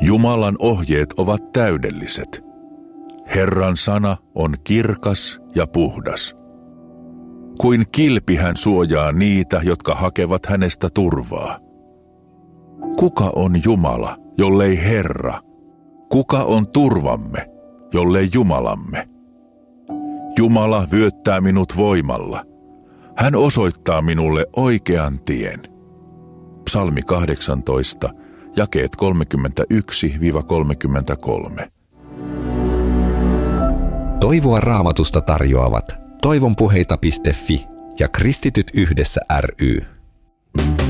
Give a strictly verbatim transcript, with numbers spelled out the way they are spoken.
Jumalan ohjeet ovat täydelliset. Herran sana on kirkas ja puhdas. Kuin kilpi hän suojaa niitä, jotka hakevat hänestä turvaa. Kuka on Jumala, jollei Herra? Kuka on turvamme, jollei Jumalamme? Jumala vyöttää minut voimalla. Hän osoittaa minulle oikean tien. Psalmi kahdeksantoista, jakeet kolmekymmentäyksi kolmekymmentäkolme. Toivoa Raamatusta tarjoavat toivonpuheita piste fi ja Kristityt yhdessä ry.